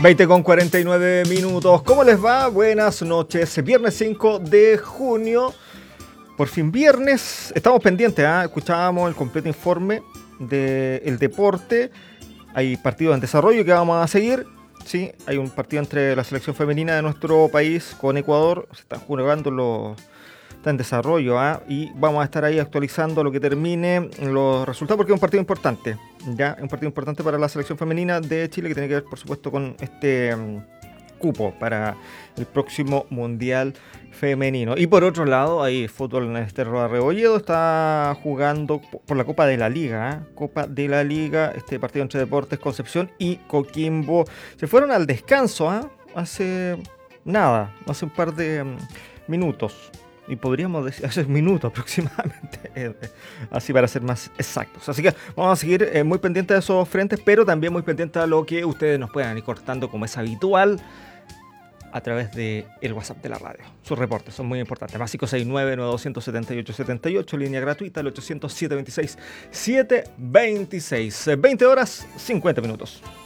20:49. ¿Cómo les va? Buenas noches. Viernes 5 de junio. Por fin viernes. Estamos pendientes, ¿eh? Escuchábamos el completo informe del deporte. Hay partidos en desarrollo que vamos a seguir. Sí, hay un partido entre la selección femenina de nuestro país con Ecuador. Se están jugando está en desarrollo, y vamos a estar ahí actualizando lo que termine los resultados porque es un partido importante, ya un partido importante para la selección femenina de Chile que tiene que ver, por supuesto, con este cupo para el próximo Mundial Femenino. Y por otro lado, hay fútbol en este Rebolledo, está jugando por la Copa de la Liga, Copa de la Liga, este partido entre Deportes Concepción y Coquimbo. Se fueron al descanso, hace un par de minutos. Y podríamos decir, hace un minuto aproximadamente, así para ser más exactos. Así que vamos a seguir muy pendientes de esos frentes, pero también muy pendientes a lo que ustedes nos puedan ir cortando como es habitual a través del WhatsApp de la radio. Sus reportes son muy importantes. Más 569-9278-78, línea gratuita, el 800-726-726. 20 horas, 50 minutos.